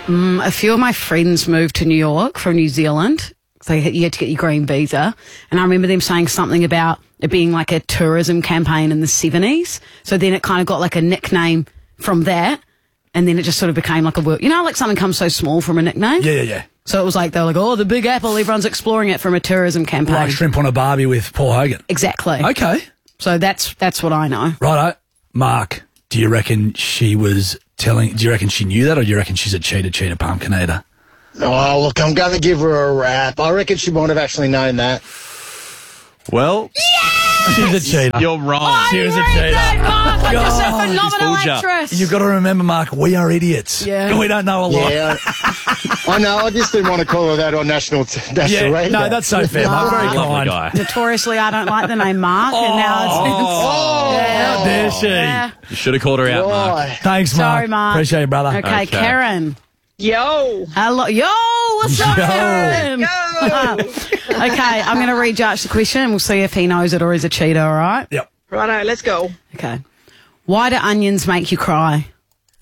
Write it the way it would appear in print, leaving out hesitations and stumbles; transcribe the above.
A few of my friends moved to New York from New Zealand. So you had to get your green visa. And I remember them saying something about it being like a tourism campaign in the 70s. So then it kind of got like a nickname from that. And then it just sort of became like a word. You know, like something comes so small from a nickname? Yeah. So it was like, they were like, oh, the Big Apple, everyone's exploring it from a tourism campaign. Like Shrimp on a Barbie with Paul Hogan. Exactly. Okay. So that's what I know. Righto. Mark, do you reckon she knew that, or do you reckon she's a cheater pumpkin eater? Oh, look, I'm going to give her a rap. I reckon she might have actually known that. Well, she's a cheater. You're wrong. She was a cheater. Mark, I'm just a God, phenomenal fooled ya. actress. You've got to remember, Mark, we are idiots. Yeah. We don't know a lot. Yeah, I know. I just didn't want to call her that on national radio. No, that's so fair, Mark. Very Lovely kind. guy. Notoriously, I don't like the name Mark, and now How dare she? Yeah. You should have called her out, Mark. Why? Thanks, Mark. Sorry, Mark. Appreciate it, brother. Okay, Karen. Yo. Hello. Yo, what's up, Yo. Karen? Okay, I'm going to read Josh the question and we'll see if he knows it or is a cheater, all right? Yep. Righto, let's go. Okay. Why do onions make you cry?